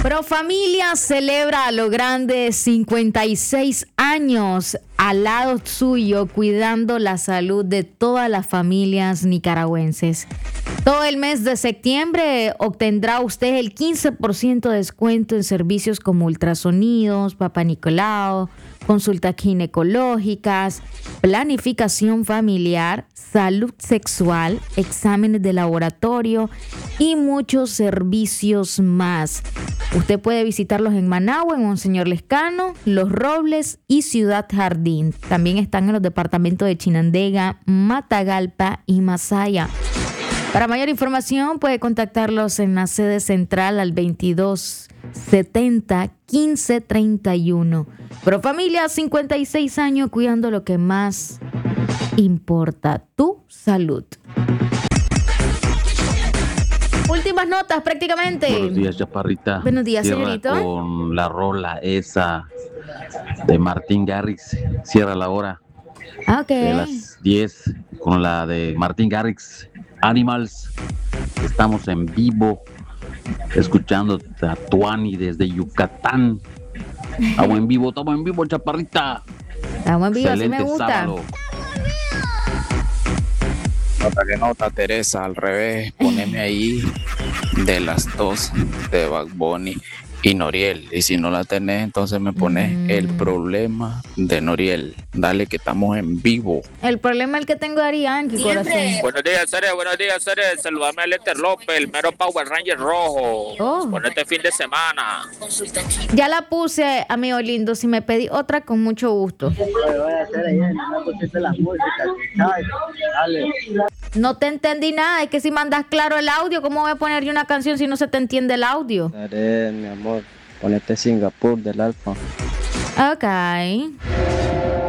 Profamilia celebra a lo grande 56 años al lado suyo, cuidando la salud de todas las familias nicaragüenses. Todo el mes de septiembre obtendrá usted el 15% de descuento en servicios como ultrasonidos, Papá Nicolau, consultas ginecológicas, planificación familiar, salud sexual, exámenes de laboratorio y muchos servicios más. Usted puede visitarlos en Managua, en Monseñor Lescano, Los Robles y Ciudad Jardín. También están en los departamentos de Chinandega, Matagalpa y Masaya. Para mayor información puede contactarlos en la sede central al 2270 1531. Profamilia, 56 años cuidando lo que más importa, tu salud. Últimas notas prácticamente. Buenos días, Chaparrita. Buenos días, Cierra señorito. con la rola esa de Martín Garrix. Cierra la hora de Ok. las 10 con la de Martín Garrix. Animals. Estamos en vivo escuchando a Tuani desde Yucatán. Estamos en vivo, Chaparrita. Estamos en vivo, así Excelente me gusta. sábado. Nota que nota, Teresa, al revés, poneme ahí de las dos de Bad Bunny y Noriel. Y si no la tenés, entonces me pones el problema de Noriel. Dale que estamos en vivo. El problema es el que tengo de Ari Yankee, corazón. Buenos días, Ceres. Saludame a Lester López, el mero Power Ranger rojo. Oh. Por este fin de semana. Ya la puse, amigo lindo. Si me pedí otra, con mucho gusto. No te entendí nada. Es que si mandas claro el audio, ¿cómo voy a poner yo una canción si no se te entiende el audio? Mi amor, ponete Singapur del Alfa. Ok.